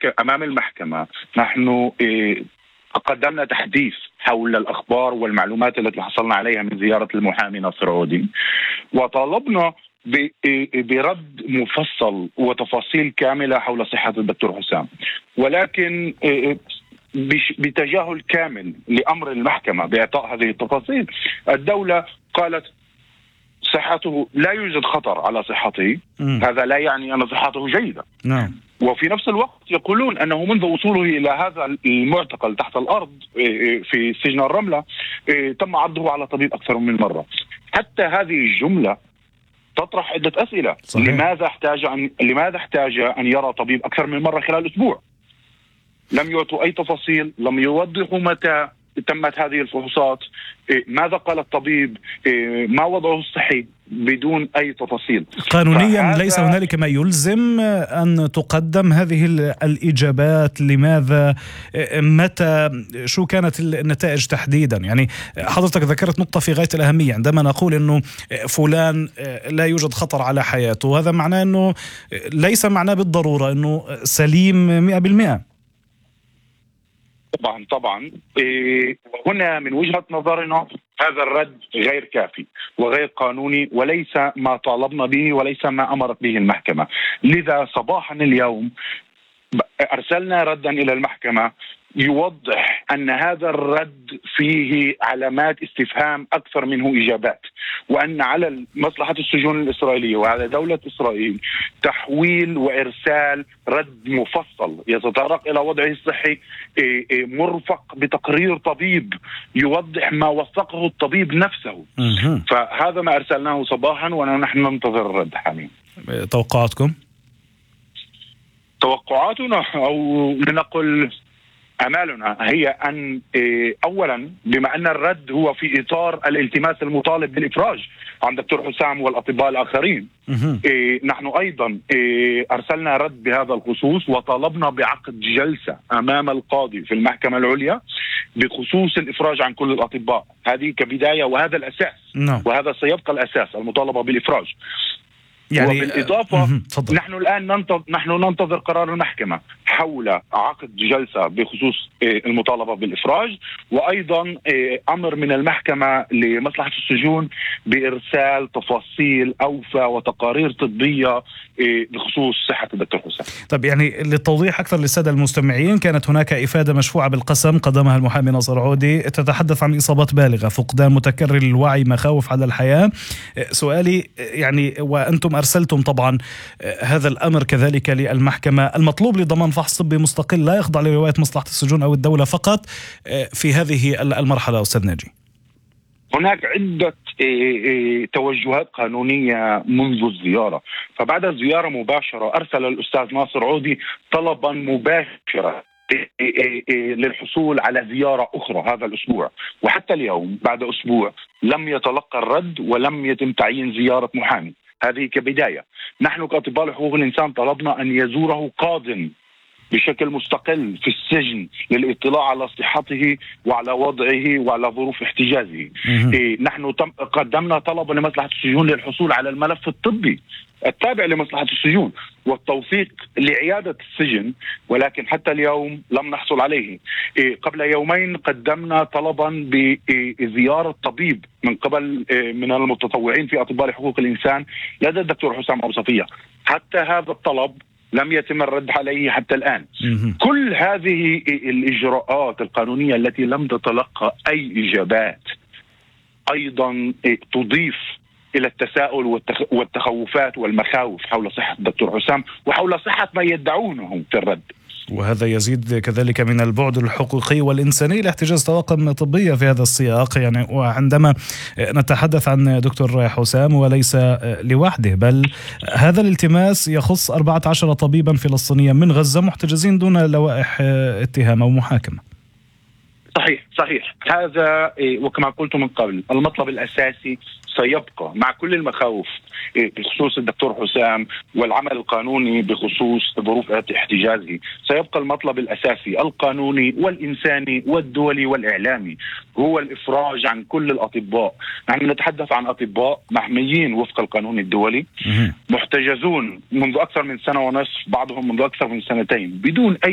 أمام المحكمة نحن قدمنا تحديث حول الأخبار والمعلومات التي حصلنا عليها من زيارة المحامي ناصر عودي، وطالبنا برد مفصل وتفاصيل كاملة حول صحة الدكتور حسام، ولكن بتجاهل كامل لأمر المحكمة بإعطاء هذه التفاصيل. الدولة قالت صحته لا يوجد خطر على صحته، هذا لا يعني أن صحته جيدة. وفي نفس الوقت يقولون أنه منذ وصوله إلى هذا المعتقل تحت الأرض في سجن الرملة تم عرضه على طبيب أكثر من مرة. حتى هذه الجملة تطرح عدة أسئلة. صحيح. لماذا احتاج أن يرى طبيب أكثر من مرة خلال أسبوع؟ لم يعطوا أي تفاصيل، لم يوضحوا متى تمت هذه الفحوصات، ماذا قال الطبيب، ما وضعه الصحي، بدون أي تفاصيل. قانونيا ليس هنالك ما يلزم أن تقدم هذه الإجابات؟ لماذا؟ متى؟ شو كانت النتائج تحديدا؟ يعني حضرتك ذكرت نقطة في غاية الأهمية، عندما نقول أنه فلان لا يوجد خطر على حياته، هذا معناه أنه ليس معناه بالضرورة أنه سليم 100%. طبعا هنا من وجهة نظرنا هذا الرد غير كافي وغير قانوني، وليس ما طالبنا به وليس ما أمرت به المحكمة. لذا صباحا اليوم أرسلنا ردا إلى المحكمة يوضح أن هذا الرد فيه علامات استفهام أكثر منه إجابات، وأن على مصلحة السجون الإسرائيلية وعلى دولة إسرائيل تحويل وإرسال رد مفصل يتطرق إلى وضعه الصحي مرفق بتقرير طبيب يوضح ما وثقه الطبيب نفسه. فهذا ما أرسلناه صباحا ونحن ننتظر الرد حاليا. توقعاتنا أو لنقل أمالنا هي أن أولا بما أن الرد هو في إطار الالتماس المطالب بالإفراج عن دكتور حسام والأطباء الآخرين، نحن أيضا أرسلنا رد بهذا الخصوص وطالبنا بعقد جلسة أمام القاضي في المحكمة العليا بخصوص الإفراج عن كل الأطباء. هذه كبداية وهذا الأساس، وهذا سيبقى الأساس، المطالبة بالإفراج. يعني وبالإضافة نحن الآن ننتظر قرار المحكمة حول عقد جلسة بخصوص المطالبة بالإفراج، وأيضا أمر من المحكمة لمصلحة السجون بإرسال تفاصيل أوفى وتقارير طبية بخصوص صحة الدكتور حسام. طب يعني للتوضيح أكثر للسادة المستمعين، كانت هناك إفادة مشفوعة بالقسم قدمها المحامي ناصر عودي تتحدث عن إصابات بالغة، فقدان متكرر للوعي، مخاوف على الحياة. سؤالي يعني، وأنتم أرسلتم طبعا هذا الأمر كذلك للمحكمة، المطلوب لضمان فحص طبي مستقل لا يخضع لرواية مصلحة السجون أو الدولة فقط في هذه المرحلة أستاذ ناجي؟ هناك عدة توجهات قانونية منذ الزيارة. فبعد الزيارة مباشرة أرسل الأستاذ ناصر عودي طلبا مباشرا للحصول على زيارة أخرى هذا الأسبوع، وحتى اليوم بعد أسبوع لم يتلقى الرد ولم يتم تعيين زيارة محامي. هذه كبداية. نحن كأطباء حقوق الإنسان طلبنا أن يزوره قاض بشكل مستقل في السجن للاطلاع على صحته وعلى وضعه وعلى ظروف احتجازه. نحن قدمنا طلب لمصلحة السجون للحصول على الملف الطبي التابع لمصلحة السجون والتوثيق لعيادة السجن، ولكن حتى اليوم لم نحصل عليه. قبل يومين قدمنا طلبا بزيارة طبيب من قبل من المتطوعين في أطباء حقوق الإنسان لدى الدكتور حسام أبو صفية، حتى هذا الطلب لم يتم الرد عليه حتى الآن. كل هذه الإجراءات القانونية التي لم تتلقى أي إجابات أيضا تضيف إلى التساؤل والتخوفات والمخاوف حول صحة الدكتور حسام وحول صحة ما يدعونه في الرد. وهذا يزيد كذلك من البعد الحقوقي والإنساني لاحتجاز طواقم طبية في هذا السياق. يعني وعندما نتحدث عن دكتور حسام وليس لوحده، بل هذا الالتماس يخص 14 طبيبا فلسطينيا من غزة محتجزين دون لوائح اتهام أو محاكمة. صحيح. هذا وكما قلت من قبل المطلب الأساسي سيبقى مع كل المخاوف بخصوص الدكتور حسام والعمل القانوني بخصوص ظروف احتجازه. سيبقى المطلب الأساسي القانوني والإنساني والدولي والإعلامي هو الإفراج عن كل الأطباء. نحن نتحدث عن أطباء محميين وفق القانون الدولي محتجزون منذ أكثر من سنة ونصف، بعضهم منذ أكثر من سنتين بدون أي